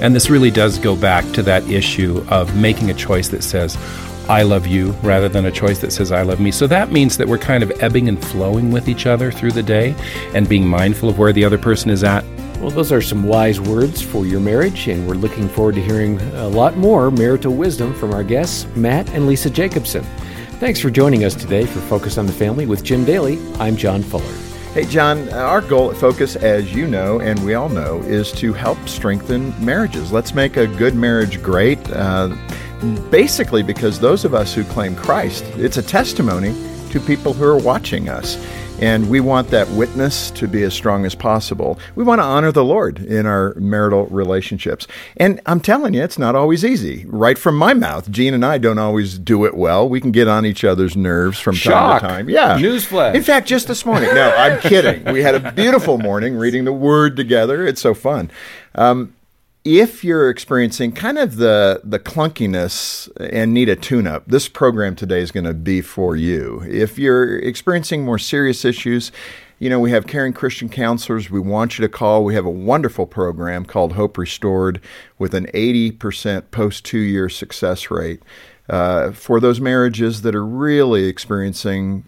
And this really does go back to that issue of making a choice that says, I love you, rather than a choice that says, I love me. So that means that we're kind of ebbing and flowing with each other through the day and being mindful of where the other person is at. Well, those are some wise words for your marriage, and we're looking forward to hearing a lot more marital wisdom from our guests, Matt and Lisa Jacobson. Thanks for joining us today for Focus on the Family with Jim Daly. I'm John Fuller. Hey, John, our goal at Focus, as you know, and we all know, is to help strengthen marriages. Let's make a good marriage great. Basically, because those of us who claim Christ, it's a testimony to people who are watching us. And we want that witness to be as strong as possible. We want to honor the Lord in our marital relationships. And I'm telling you, it's not always easy. Right from my mouth, Gene and I don't always do it well. We can get on each other's nerves from time to time. Yeah. Newsflash. In fact, just this morning. No, I'm kidding. We had a beautiful morning reading the Word together. It's so fun. If you're experiencing kind of the clunkiness and need a tune-up, this program today is going to be for you. If you're experiencing more serious issues, you know, we have caring Christian counselors. We want you to call. We have a wonderful program called Hope Restored with an 80% post-2-year success rate for those marriages that are really experiencing,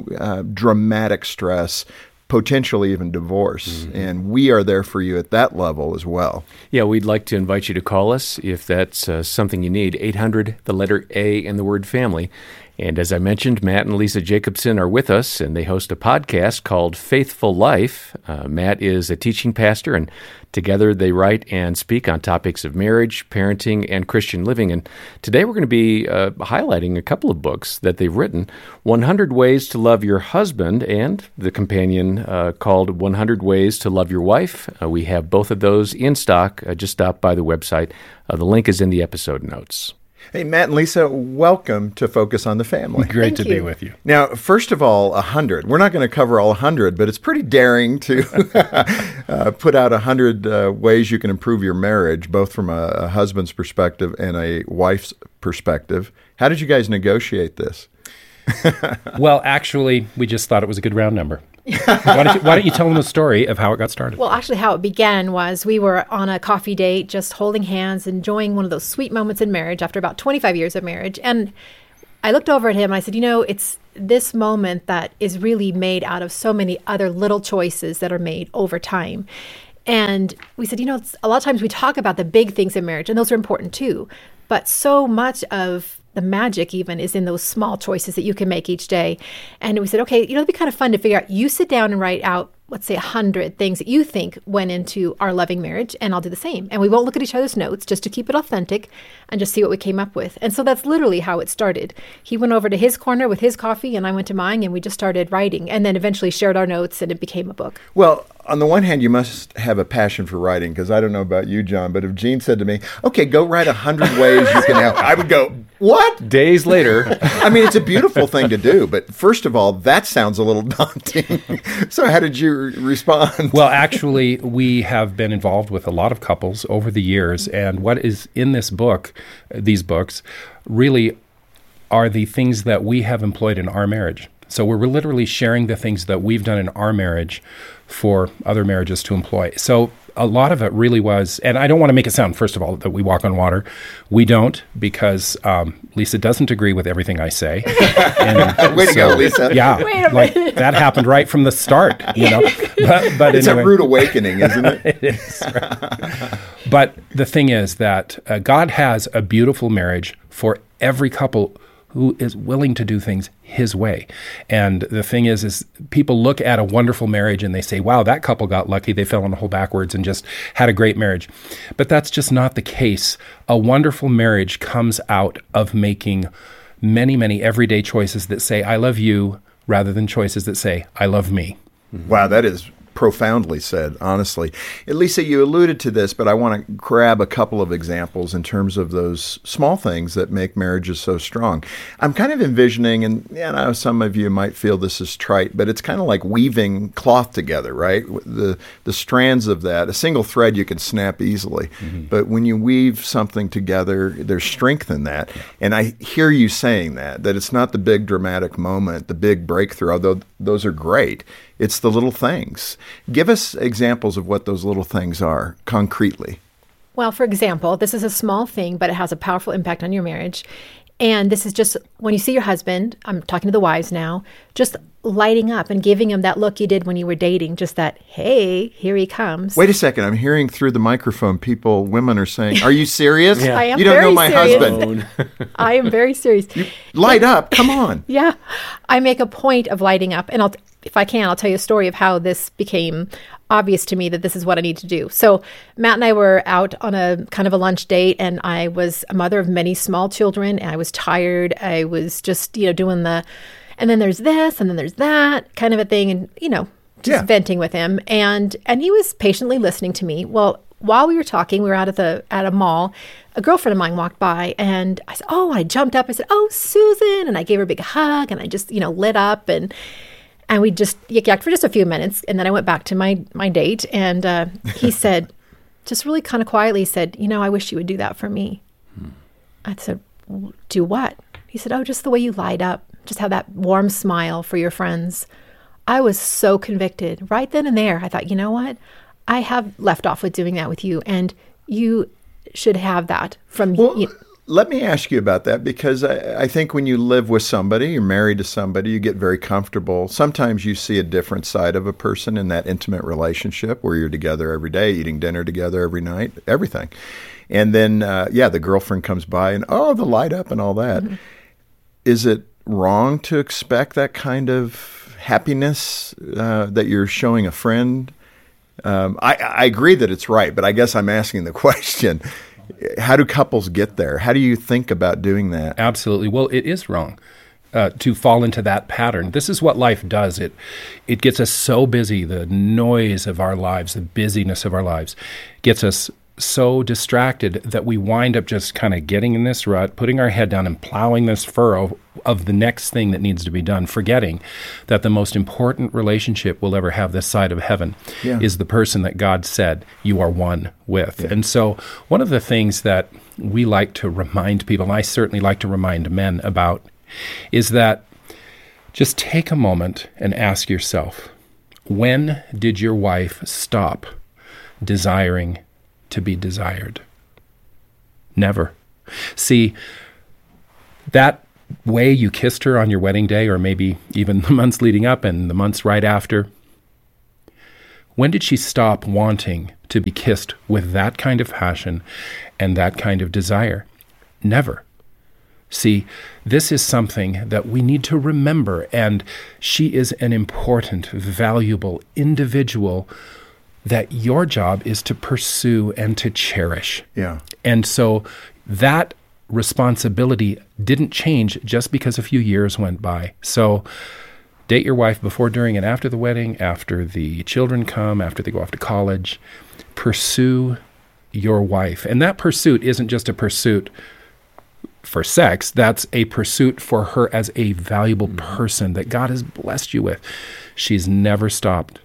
dramatic stress, potentially even divorce. Mm-hmm. And we are there for you at that level as well. Yeah, we'd like to invite you to call us if that's something you need. 800, the letter A, and the word family. And as I mentioned, Matt and Lisa Jacobson are with us, and they host a podcast called Faithful Life. Matt is a teaching pastor, and together they write and speak on topics of marriage, parenting, and Christian living. And today we're going to be highlighting a couple of books that they've written, 100 Ways to Love Your Husband, and the companion called 100 Ways to Love Your Wife. We have both of those in stock. Just stop by the website. The link is in the episode notes. Hey, Matt and Lisa, welcome to Focus on the Family. Great to be with you. Now, first of all, 100. We're not going to cover all 100, but it's pretty daring to put out 100 ways you can improve your marriage, both from a husband's perspective and a wife's perspective. How did you guys negotiate this? Well, actually, we just thought it was a good round number. Why don't you tell them the story of how it got started? Well, actually, how it began was we were on a coffee date, just holding hands, enjoying one of those sweet moments in marriage after about 25 years of marriage. And I looked over at him and I said, it's this moment that is really made out of so many other little choices that are made over time. And we said, a lot of times we talk about the big things in marriage, and those are important too. But so much of the magic even is in those small choices that you can make each day. And we said, okay, it'd be kind of fun to figure out, you sit down and write out, let's say 100 things that you think went into our loving marriage, and I'll do the same. And we won't look at each other's notes just to keep it authentic and just see what we came up with. And so that's literally how it started. He went over to his corner with his coffee and I went to mine, and we just started writing and then eventually shared our notes, and it became a book. Well, on the one hand, you must have a passion for writing, because I don't know about you, John, but if Gene said to me, okay, go write 100 ways you can help, I would go, what? Days later. I mean, it's a beautiful thing to do, but first of all, that sounds a little daunting. So how did you respond? Well, actually, we have been involved with a lot of couples over the years, and what is in this book, these books, really are the things that we have employed in our marriage. So we're literally sharing the things that we've done in our marriage for other marriages to employ. So a lot of it really was, and I don't want to make it sound, first of all, that we walk on water. We don't, because Lisa doesn't agree with everything I say. And way to go, Lisa. Yeah, that happened right from the start, But it's anyway, a rude awakening, isn't it? It is. Right. But the thing is that God has a beautiful marriage for every couple who is willing to do things his way. And the thing is people look at a wonderful marriage and they say, wow, that couple got lucky. They fell on a hole backwards and just had a great marriage. But that's just not the case. A wonderful marriage comes out of making many, many everyday choices that say, I love you, rather than choices that say, I love me. Wow, that is profoundly said, honestly. Lisa, you alluded to this, but I want to grab a couple of examples in terms of those small things that make marriages so strong. I'm kind of envisioning, and some of you might feel this is trite, but it's kind of like weaving cloth together, right? The strands of that, a single thread you can snap easily, but when you weave something together, there's strength in that. And I hear you saying that it's not the big dramatic moment, the big breakthrough, although those are great. It's the little things. Give us examples of what those little things are concretely. Well, for example, this is a small thing, but it has a powerful impact on your marriage. And this is just when you see your husband, I'm talking to the wives now, just lighting up and giving him that look you did when you were dating, just that, hey, here he comes. Wait a second. I'm hearing through the microphone women are saying, are you serious? Yeah. I am You don't very know my serious. husband. I am very serious. Light up. Come on. Yeah. I make a point of lighting up. And if I can, I'll tell you a story of how this became obvious to me that this is what I need to do. So Matt and I were out on a kind of a lunch date, and I was a mother of many small children, and I was tired. I was just, doing and then there's this, and then there's that kind of a thing, and, just venting with him. And he was patiently listening to me. Well, while we were talking, we were out at a mall. A girlfriend of mine walked by, and I said, I jumped up. I said, "Oh, Susan," and I gave her a big hug, and I just, lit up, and we just yik-yacked for just a few minutes. And then I went back to my date, and he said, just really kind of quietly, he said, I wish you would do that for me. I said, do what? He said, just the way you light up, just have that warm smile for your friends. I was so convicted right then and there. I thought, you know what? I have left off with doing that with you, and you should have that from you. Let me ask you about that, because I think when you live with somebody, you're married to somebody, you get very comfortable. Sometimes you see a different side of a person in that intimate relationship where you're together every day, eating dinner together every night, everything. And then, the girlfriend comes by and, the light up and all that. Mm-hmm. Is it wrong to expect that kind of happiness that you're showing a friend? I agree that it's right, but I guess I'm asking the question. How do couples get there? How do you think about doing that? Absolutely. Well, it is wrong to fall into that pattern. This is what life does. It gets us so busy. The noise of our lives, the busyness of our lives gets us so distracted that we wind up just kind of getting in this rut, putting our head down and plowing this furrow of the next thing that needs to be done, forgetting that the most important relationship we'll ever have this side of heaven is the person that God said you are one with. Yeah. And so one of the things that we like to remind people, and I certainly like to remind men about, is that just take a moment and ask yourself, when did your wife stop desiring to be desired? Never. See, that way you kissed her on your wedding day, or maybe even the months leading up and the months right after, when did she stop wanting to be kissed with that kind of passion and that kind of desire? Never. See, this is something that we need to remember, and she is an important, valuable individual that your job is to pursue and to cherish. Yeah. And so that responsibility didn't change just because a few years went by. So date your wife before, during, and after the wedding, after the children come, after they go off to college. Pursue your wife. And that pursuit isn't just a pursuit for sex. That's a pursuit for her as a valuable person that God has blessed you with. She's never stopped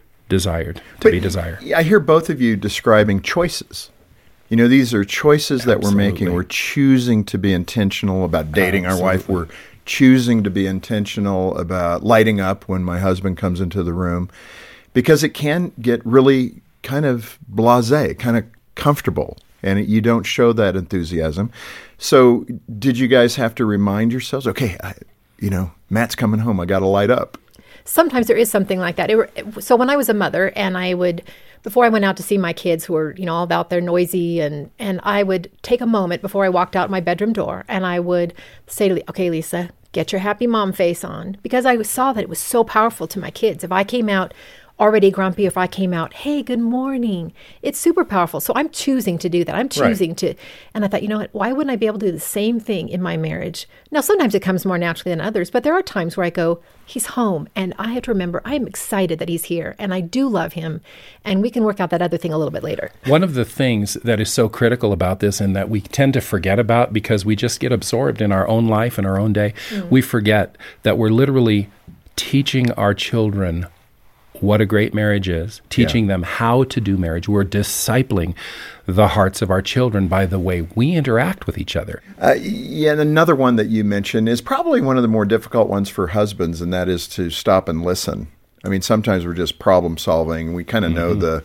to be desired. I hear both of you describing choices. These are choices that we're making. We're choosing to be intentional about dating our wife. We're choosing to be intentional about lighting up when my husband comes into the room, because it can get really kind of blasé, kind of comfortable, and you don't show that enthusiasm. So did you guys have to remind yourselves, okay, Matt's coming home, I got to light up? Sometimes there is something like that. So when I was a mother, and I would, before I went out to see my kids who were, all out there noisy, and I would take a moment before I walked out my bedroom door, and I would say to okay, Lisa, get your happy mom face on, because I saw that it was so powerful to my kids. If I came out already grumpy, if I came out, hey, good morning, it's super powerful. So I'm choosing to do that. I'm choosing to, and I thought, you know what, why wouldn't I be able to do the same thing in my marriage? Now, sometimes it comes more naturally than others, but there are times where I go, he's home, and I have to remember, I'm excited that he's here, and I do love him, and we can work out that other thing a little bit later. One of the things that is so critical about this, and that we tend to forget about because we just get absorbed in our own life and our own day, we forget that we're literally teaching our children what a great marriage is, teaching them how to do marriage. We're discipling the hearts of our children by the way we interact with each other. And another one that you mentioned is probably one of the more difficult ones for husbands, and that is to stop and listen. I mean, sometimes we're just problem solving. We kind of know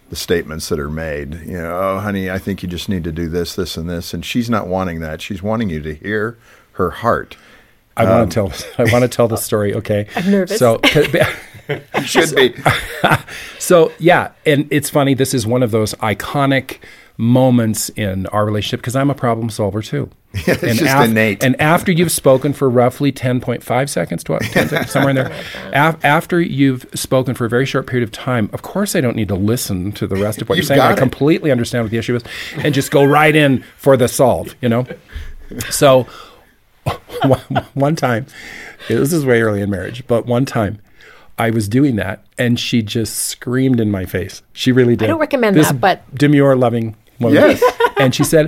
the statements that are made. You know, oh, honey, I think you just need to do this, this, and this. And she's not wanting that. She's wanting you to hear her heart. I want to tell the story. Okay. I'm nervous. So, You should be. so yeah, and it's funny. This is one of those iconic moments in our relationship because I'm a problem solver too. It's just innate. And after you've spoken for roughly 10.5 seconds, 10 seconds, somewhere in there, after you've spoken for a very short period of time, of course I don't need to listen to the rest of what you're saying. I completely understand what the issue is and just go right in for the solve, you know? So one time, this is way early in marriage, but one time I was doing that and she just screamed in my face. She really did. I don't recommend this that, but... demure, loving woman. Yes. And she said,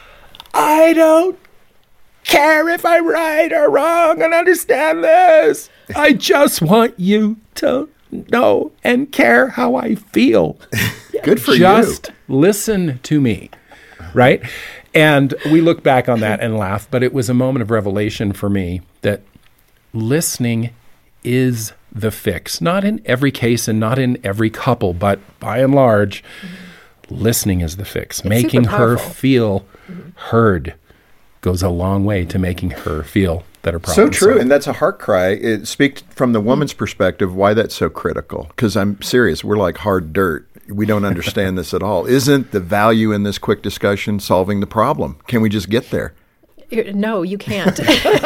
I don't care if I'm right or wrong and understand this. I just want you to know and care how I feel. Good for you. Just listen to me, right? And we look back on that and laugh, but it was a moment of revelation for me that listening is the fix. Not in every case and not in every couple, but by and large, listening is the fix. It's making super her powerful. feel heard goes a long way to making her feel that her So problem true, solved. and that's a heart cry. Speak from the woman's perspective why that's so critical. Because I'm serious, we're like hard dirt. We don't understand this at all. Isn't the value in this quick discussion solving the problem? Can we just get there? No, you can't.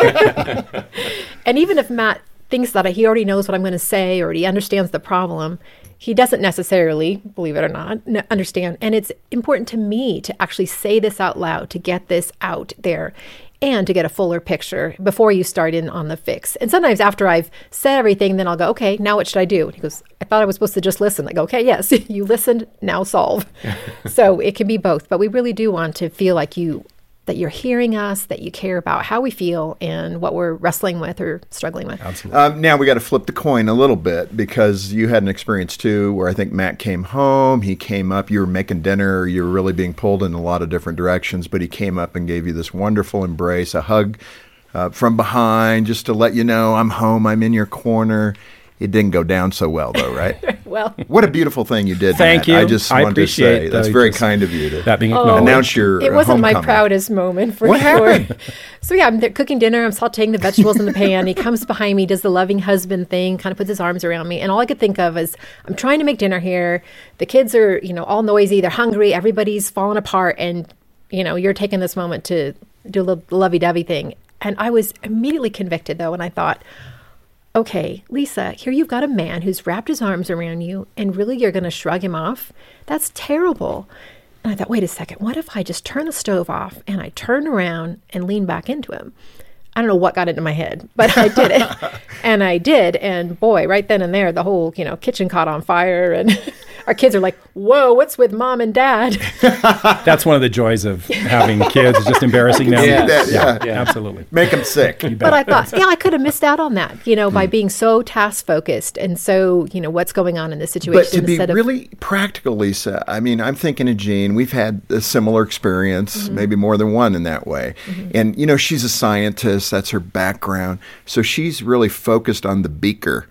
And even if Matt thinks that he already knows what I'm going to say or he understands the problem, he doesn't necessarily, believe it or not, understand. And it's important to me to actually say this out loud, to get this out there and to get a fuller picture before you start in on the fix. And sometimes after I've said everything, then I'll go, okay, now what should I do? And he goes, I thought I was supposed to just listen. I go, okay, yes, you listened, now solve. So it can be both, but we really do want to feel like that you're hearing us, that you care about how we feel and what we're wrestling with or struggling with. Absolutely. Now we got to flip the coin a little bit because you had an experience too where I think Matt came home, he came up, you were making dinner, you were really being pulled in a lot of different directions, but he came up and gave you this wonderful embrace, a hug from behind just to let you know, I'm home, I'm in your corner. It didn't go down so well though, right? Well, What a beautiful thing you did, Thank Matt. you. I just I wanted to appreciate say that's the- very just- kind of you to That being Oh. acknowledged. announce your it wasn't my homecoming. proudest moment for What sure. happened? So yeah, I'm there cooking dinner. I'm sauteing the vegetables in the pan. He comes behind me, does the loving husband thing, kind of puts his arms around me. And all I could think of is, I'm trying to make dinner here. The kids are, all noisy. They're hungry. Everybody's falling apart. And, you're taking this moment to do a lovey-dovey thing. And I was immediately convicted though. And I thought, okay, Lisa, here you've got a man who's wrapped his arms around you and really you're going to shrug him off? That's terrible. And I thought, wait a second, what if I just turn the stove off and I turn around and lean back into him? I don't know what got into my head, but I did it. And I did. And boy, right then and there, the whole, kitchen caught on fire. And our kids are like, whoa, what's with mom and dad? That's one of the joys of having kids, is just embarrassing them. see that, yeah. Absolutely. Make them sick. But I thought, I could have missed out on that, by being so task focused and so, what's going on in this situation. But to be instead of, really practical, Lisa, I mean, I'm thinking of Jean. We've had a similar experience, maybe more than one in that way. And, she's a scientist. That's her background. So she's really focused on the beaker.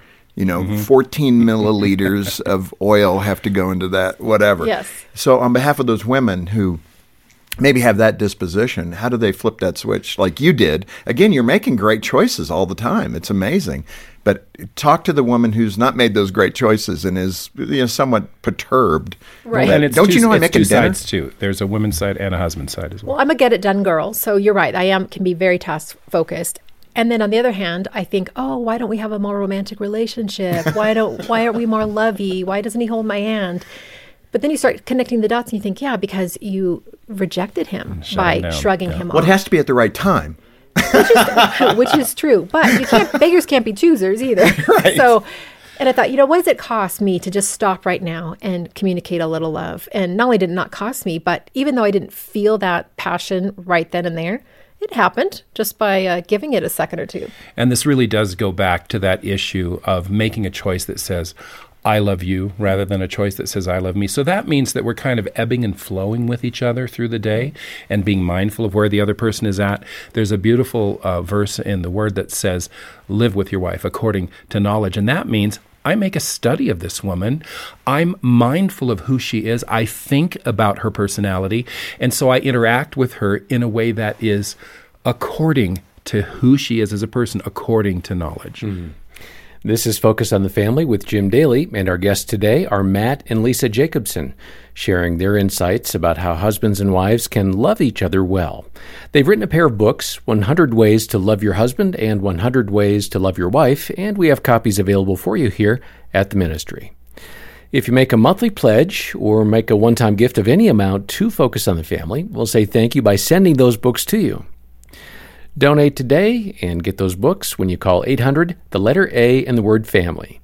14 milliliters of oil have to go into that, whatever. Yes. So on behalf of those women who maybe have that disposition, how do they flip that switch like you did? Again, you're making great choices all the time. It's amazing. But talk to the woman who's not made those great choices and is somewhat perturbed. Right. That, And it's don't you know I'm it's making two dinner? sides too. There's a women's side and a husband's side as well. well, I'm a get it done girl. So you're right. Can be very task focused. And then on the other hand, I think, oh, why don't we have a more romantic relationship? Why aren't we more lovey? Why doesn't he hold my hand? But then you start connecting the dots and you think, yeah, because you rejected him by him down, shrugging yeah. him Well, it off, has to be at the right time. which is true. But beggars can't be choosers either. Right. So, and I thought, what does it cost me to just stop right now and communicate a little love? And not only did it not cost me, but even though I didn't feel that passion right then and there, it happened just by giving it a second or two. And this really does go back to that issue of making a choice that says, I love you, rather than a choice that says, I love me. So that means that we're kind of ebbing and flowing with each other through the day and being mindful of where the other person is at. There's a beautiful verse in the Word that says, live with your wife according to knowledge. And that means I make a study of this woman. I'm mindful of who she is. I think about her personality. And so I interact with her in a way that is according to who she is as a person, according to knowledge. This is Focus on the Family with Jim Daly, and our guests today are Matt and Lisa Jacobson, sharing their insights about how husbands and wives can love each other well. They've written a pair of books, 100 Ways to Love Your Husband and 100 Ways to Love Your Wife, and we have copies available for you here at the ministry. If you make a monthly pledge or make a one-time gift of any amount to Focus on the Family, we'll say thank you by sending those books to you. Donate today and get those books when you call 800, the letter A and the word family,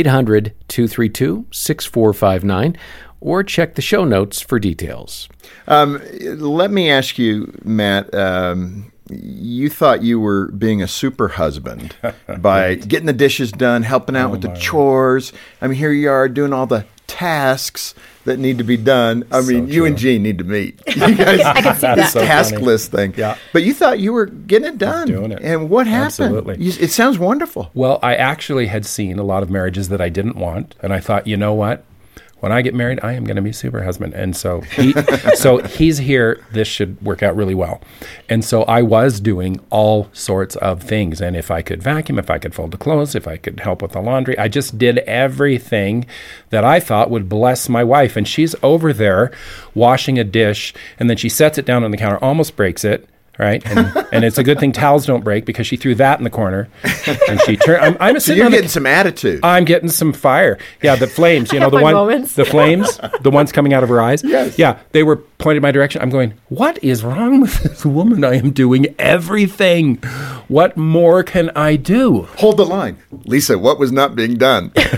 800-232-6459, or check the show notes for details. Let me ask you, Matt, you thought you were being a super husband by getting the dishes done, helping out with the chores. I mean, here you are doing all the tasks that need to be done. I mean, you and Gene need to meet. You guys, I can see this that. task list thing. Yeah. But you thought you were getting it done. Doing it. And what happened? Absolutely. It sounds wonderful. Well, I actually had seen a lot of marriages that I didn't want, and I thought, you know what? When I get married, I am going to be super husband. And so he's here. This should work out really well. And so I was doing all sorts of things. And if I could vacuum, if I could fold the clothes, if I could help with the laundry, I just did everything that I thought would bless my wife. And she's over there washing a dish, and then she sets it down on the counter, almost breaks it. Right, and it's a good thing towels don't break because she threw that in the corner, and she turned. I'm So you're getting some attitude. I'm getting some fire. Yeah, the flames. You know, the my one, moments. the flames, the ones coming out of her eyes. Yes. Yeah, they were pointed my direction. I'm going, what is wrong with this woman? I am doing everything. What more can I do? Hold the line. Lisa, what was not being done? Well,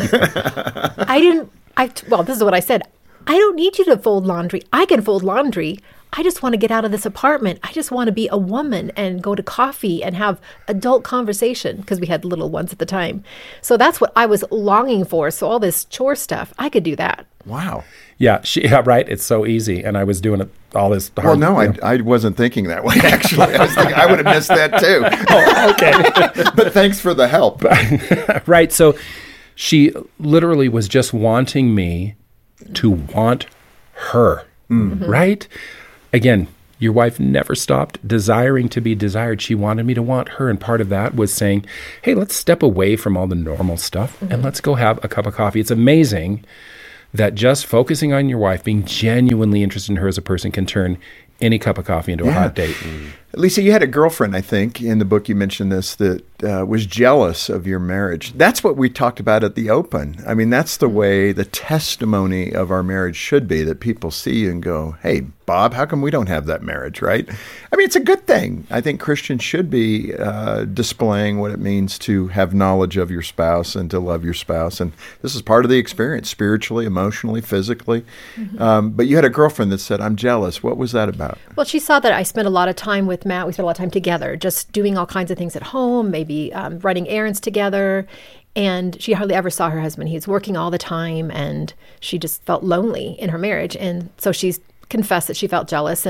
this is what I said. I don't need you to fold laundry. I can fold laundry. I just want to get out of this apartment. I just want to be a woman and go to coffee and have adult conversation, because we had little ones at the time. So that's what I was longing for. So all this chore stuff, I could do that. Wow. Yeah, right. It's so easy, and I was doing it all this hard. Well, no, I wasn't thinking that way, actually. I was thinking I would have missed that, too. Oh, okay. But thanks for the help. Right. So she literally was just wanting me to want her. Right? Again, your wife never stopped desiring to be desired. She wanted me to want her. And part of that was saying, hey, let's step away from all the normal stuff and let's go have a cup of coffee. It's amazing that just focusing on your wife, being genuinely interested in her as a person, can turn any cup of coffee into a hot date. Lisa, you had a girlfriend, I think, in the book you mentioned this, that was jealous of your marriage. That's what we talked about at the Open. I mean, that's the way the testimony of our marriage should be, that people see you and go, hey, Bob, how come we don't have that marriage, right? I mean, it's a good thing. I think Christians should be displaying what it means to have knowledge of your spouse and to love your spouse. And this is part of the experience, spiritually, emotionally, physically. But you had a girlfriend that said, I'm jealous. What was that about? Well, she saw that I spent a lot of time with Matt. We spent a lot of time together, just doing all kinds of things at home, maybe running errands together. And she hardly ever saw her husband. He was working all the time, and she just felt lonely in her marriage. And so she's confessed that she felt jealous,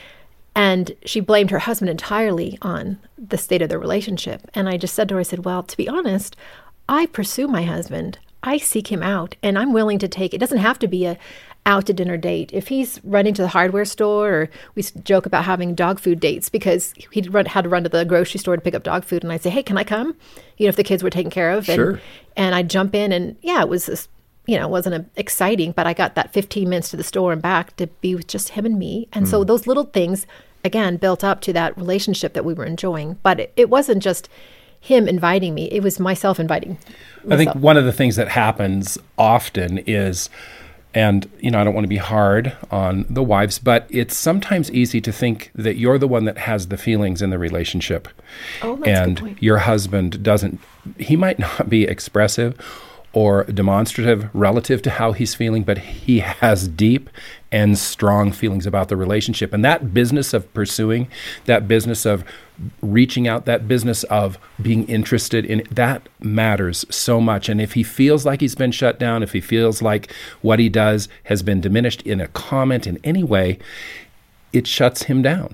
and she blamed her husband entirely on the state of their relationship. And I just said to her, I said, well, to be honest, I pursue my husband. I seek him out, and I'm willing to take, it doesn't have to be a out to dinner date. If he's running to the hardware store, or we joke about having dog food dates because had to run to the grocery store to pick up dog food, and I'd say, hey, can I come? You know, if the kids were taken care of. Sure. And I'd jump in, and it was this, it wasn't exciting, but I got that 15 minutes to the store and back to be with just him and me. And so those little things, again, built up to that relationship that we were enjoying. But it wasn't just him inviting me. It was myself inviting myself. I think one of the things that happens often is, and, I don't want to be hard on the wives, but it's sometimes easy to think that you're the one that has the feelings in the relationship. Oh, that's a good and point. your husband doesn't. He might not be expressive or demonstrative relative to how he's feeling, but he has deep and strong feelings about the relationship. And that business of pursuing, that business of reaching out, that business of being interested in, that matters so much. And if he feels like he's been shut down, if he feels like what he does has been diminished in a comment in any way, it shuts him down.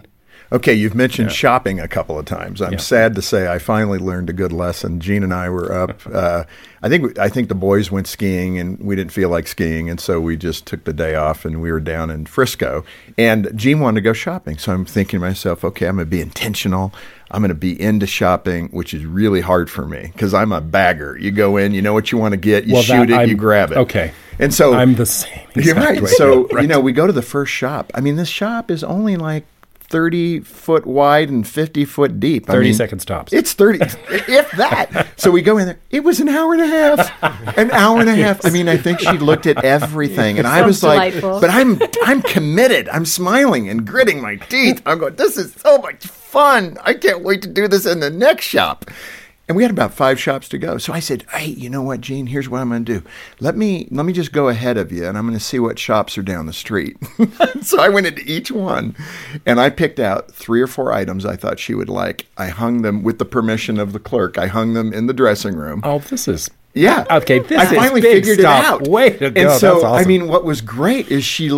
Okay, you've mentioned shopping a couple of times. I'm sad to say I finally learned a good lesson. Jean and I were up. I think the boys went skiing, and we didn't feel like skiing, and so we just took the day off, and we were down in Frisco. And Jean wanted to go shopping, so I'm thinking to myself, okay, I'm going to be intentional. I'm going to be into shopping, which is really hard for me because I'm a bagger. You go in, you know what you want to get, you you grab it. Okay. And so I'm the same. You're right. Way. So, we go to the first shop. I mean, this shop is only like 30 foot wide and 50 foot deep. 30 seconds tops. It's 30, if that. So we go in there. It was an hour and a half. An hour and a half. I mean, I think she looked at everything. And I was delightful. like, but I'm committed. I'm smiling and gritting my teeth. I'm going, this is so much fun. I can't wait to do this in the next shop. And we had about 5 shops to go. So I said, hey, you know what, Jean? Here's what I'm going to do. Let me just go ahead of you, and I'm going to see what shops are down the street. So I went into each one, and I picked out 3 or 4 items I thought she would like. I hung them, with the permission of the clerk, I hung them in the dressing room. Oh, this is... Yeah. Okay, this I is finally big figured stuff. it out. Way to go. And so, That's awesome. I mean, what was great is she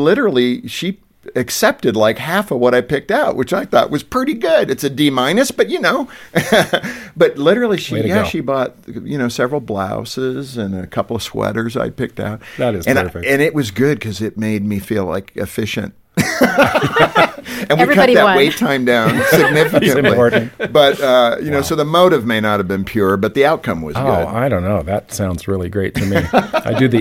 accepted like half of what I picked out, which I thought was pretty good. It's a D-, but but literally she bought, several blouses and a couple of sweaters I picked out. That is perfect. And it was good because it made me feel like efficient. And we Everybody cut that won. wait time down significantly. important. But, so the motive may not have been pure, but the outcome was good. I don't know. That sounds really great to me. I do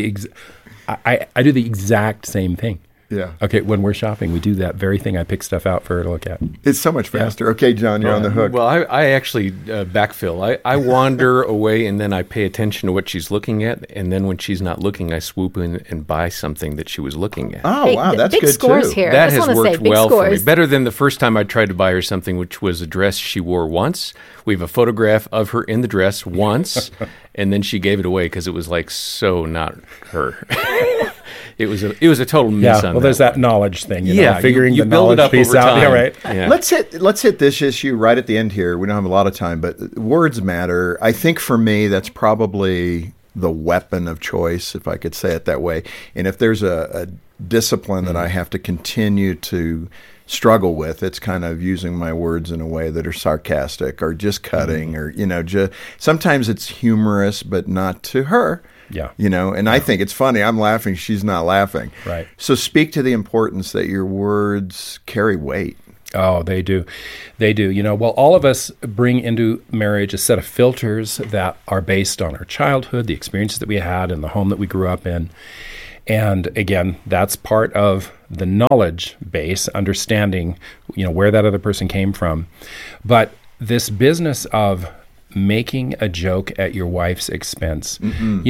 the exact same thing. Yeah. Okay, when we're shopping, we do that very thing. I pick stuff out for her to look at. It's so much faster. Yeah. Okay, John, you're on the hook. Well, I actually backfill. I wander away, and then I pay attention to what she's looking at, and then when she's not looking, I swoop in and buy something that she was looking at. Oh, wow, that's big good scores too. here. That I just has wanna say, worked big well for me. scores. Better than the first time I tried to buy her something, which was a dress she wore once. We have a photograph of her in the dress once, and then she gave it away because it was like so not her. It was a total miss on there's that knowledge thing. Figuring you the build it knowledge up piece over out. time. Yeah, right. Yeah. Let's hit this issue right at the end here. We don't have a lot of time, but words matter. I think for me, that's probably the weapon of choice, if I could say it that way. And if there's a discipline that I have to continue to struggle with, it's kind of using my words in a way that are sarcastic or just cutting or, sometimes it's humorous, but not to her. Yeah. And I think it's funny. I'm laughing. She's not laughing. Right. So speak to the importance that your words carry weight. Oh, they do. They do. All of us bring into marriage a set of filters that are based on our childhood, the experiences that we had, and the home that we grew up in. And again, that's part of the knowledge base, understanding, where that other person came from. But this business of making a joke at your wife's expense,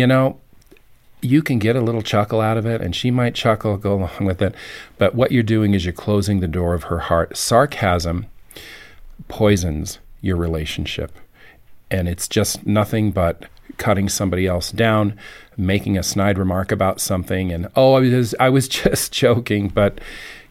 you can get a little chuckle out of it, and she might chuckle, go along with it. But what you're doing is you're closing the door of her heart. Sarcasm poisons your relationship, and it's just nothing but cutting somebody else down, making a snide remark about something, and I was just joking. But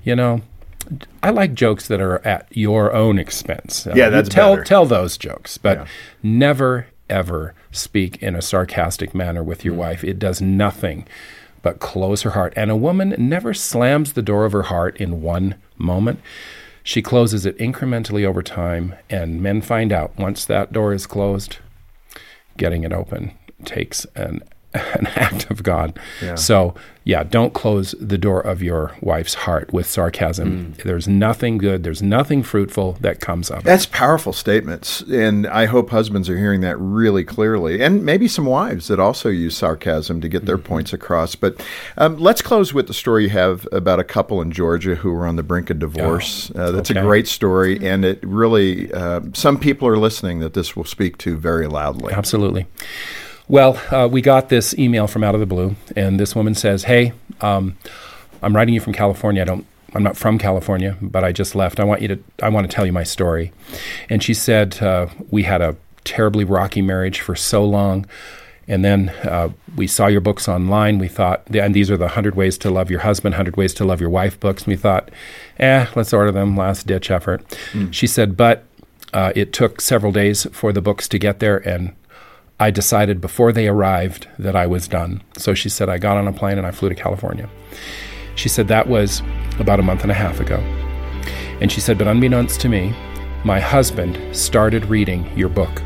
I like jokes that are at your own expense. That's better. Tell those jokes, but never ever speak in a sarcastic manner with your wife. It does nothing but close her heart. And a woman never slams the door of her heart in one moment. She closes it incrementally over time, and men find out once that door is closed, getting it open takes an act of God. Yeah. So, don't close the door of your wife's heart with sarcasm. There's nothing good, there's nothing fruitful that comes of it. That's powerful statements, and I hope husbands are hearing that really clearly, and maybe some wives that also use sarcasm to get their points across. But let's close with the story you have about a couple in Georgia who were on the brink of divorce. That's a great story, and it really, some people are listening that this will speak to very loudly. Absolutely. Well, we got this email from out of the blue, and this woman says, "Hey, I'm writing you from California. I'm not from California, but I just left. I want to tell you my story." And she said, "We had a terribly rocky marriage for so long, and then we saw your books online. We thought, and these are the 100 Ways to Love Your Husband, 100 Ways to Love Your Wife books. And we thought, let's order them. Last ditch effort." She said, "But it took several days for the books to get there, and I decided before they arrived that I was done." So she said, "I got on a plane and I flew to California." She said that was about a month and a half ago. And she said, but unbeknownst to me, my husband started reading your book.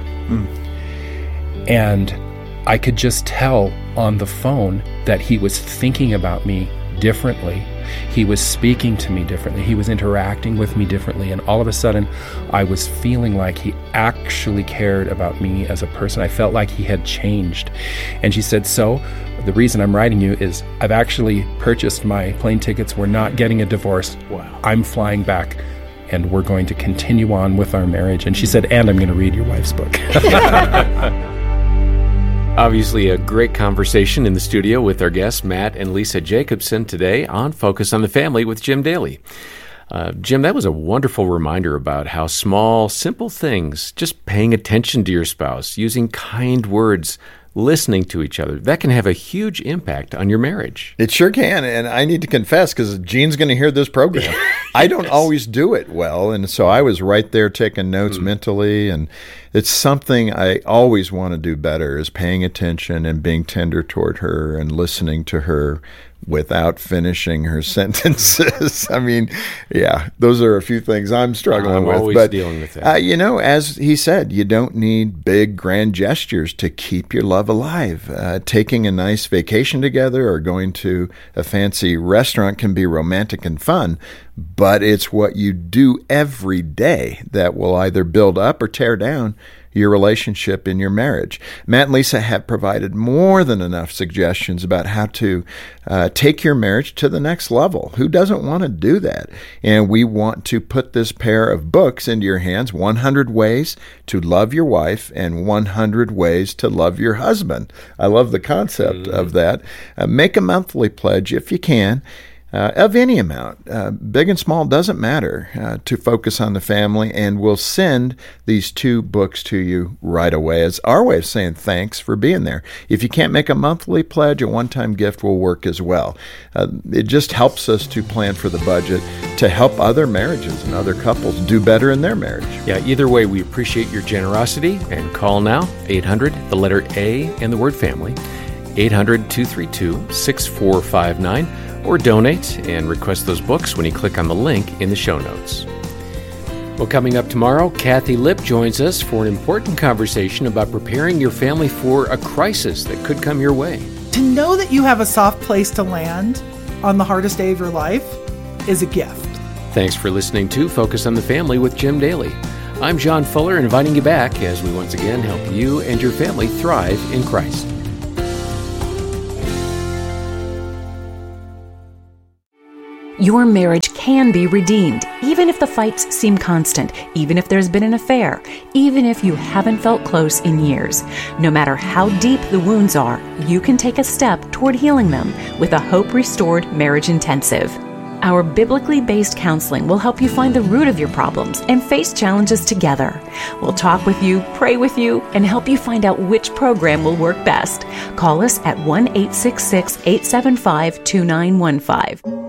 And I could just tell on the phone that he was thinking about me differently. He was speaking to me differently. He was interacting with me differently. And all of a sudden, I was feeling like he actually cared about me as a person. I felt like he had changed. And she said, so the reason I'm writing you is I've actually purchased my plane tickets. We're not getting a divorce. Wow. I'm flying back, and we're going to continue on with our marriage. And she said, and I'm going to read your wife's book. Obviously, a great conversation in the studio with our guests, Matt and Lisa Jacobson, today on Focus on the Family with Jim Daly. Jim, that was a wonderful reminder about how small, simple things, just paying attention to your spouse, using kind words, listening to each other, that can have a huge impact on your marriage. It sure can. And I need to confess, because Gene's going to hear this program. Yes. I don't always do it well. And so I was right there taking notes mentally. And it's something I always want to do better, is paying attention and being tender toward her and listening to her without finishing her sentences. I mean, yeah, those are a few things I'm struggling with. I'm always dealing with that. As he said, you don't need big, grand gestures to keep your love alive. Taking a nice vacation together or going to a fancy restaurant can be romantic and fun, but it's what you do every day that will either build up or tear down your relationship in your marriage. Matt and Lisa have provided more than enough suggestions about how to take your marriage to the next level. Who doesn't want to do that? And we want to put this pair of books into your hands, 100 Ways to Love Your Wife and 100 Ways to Love Your Husband. I love the concept of that. Make a monthly pledge if you can. Of any amount, big and small, doesn't matter, to Focus on the Family, and we'll send these 2 books to you right away as our way of saying thanks for being there. If you can't make a monthly pledge, a one-time gift will work as well. It just helps us to plan for the budget to help other marriages and other couples do better in their marriage. Yeah, either way, we appreciate your generosity, and call now, 800, the letter A and the word family, 800-232-6459, or donate and request those books when you click on the link in the show notes. Well, coming up tomorrow, Kathy Lipp joins us for an important conversation about preparing your family for a crisis that could come your way. To know that you have a soft place to land on the hardest day of your life is a gift. Thanks for listening to Focus on the Family with Jim Daly. I'm John Fuller, inviting you back as we once again help you and your family thrive in Christ. Your marriage can be redeemed, even if the fights seem constant, even if there's been an affair, even if you haven't felt close in years. No matter how deep the wounds are, you can take a step toward healing them with a Hope Restored Marriage Intensive. Our biblically based counseling will help you find the root of your problems and face challenges together. We'll talk with you, pray with you, and help you find out which program will work best. Call us at 1-866-875-2915.